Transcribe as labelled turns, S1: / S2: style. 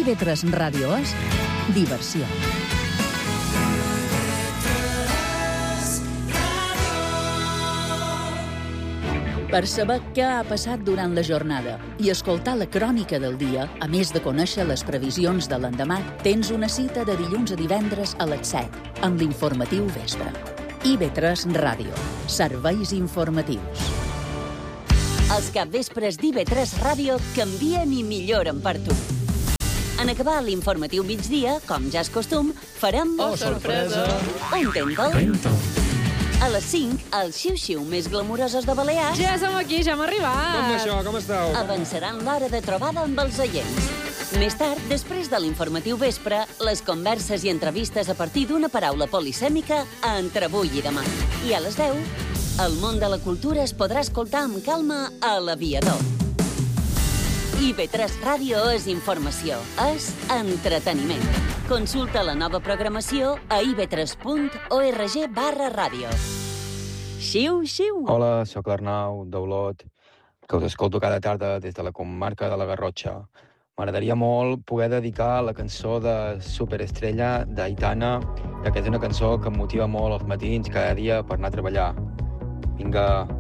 S1: IB3 Ràdio és diversió. Per saber què ha passat durant la jornada i escoltar la crònica del dia, a més de conèixer les previsions de l'endemà, tens una cita de dilluns a divendres a les 7 amb l'informatiu Vespre. IB3 Ràdio. Serveis informatius.
S2: Els capvespres d'IB3 Ràdio canvien i milloren per tu. En acabar l'informatiu migdia, com ja és costum, farem...
S3: Oh, sorpresa!
S2: Un Tento. A les 5, els xiu-xiu més glamurosos de Balears...
S3: Ja som aquí, ja hem arribat.
S4: Com això? Com esteu?
S2: Avançaran l'hora de trobada amb els oients. Més tard, després de l'informatiu vespre, les converses i entrevistes a partir d'una paraula polisèmica entre avui i demà. I a les 10, el món de la cultura es podrà escoltar amb calma a l'Aviador. IB3 Ràdio és informació, és entreteniment. Consulta la nova programació a ib3.org/ràdio. Xiu, xiu!
S5: Hola, sóc l'Arnau, d'Olot, que us escolto cada tarda des de la comarca de la Garrotxa. M'agradaria molt poder dedicar la cançó de Superestrella d'Aitana, ja que és una cançó que em motiva molt als matins cada dia per anar a treballar. Vinga,